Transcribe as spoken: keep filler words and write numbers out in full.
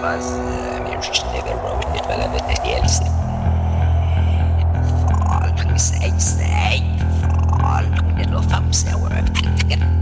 faz a minha justiça negra, bro, it developed at the L C.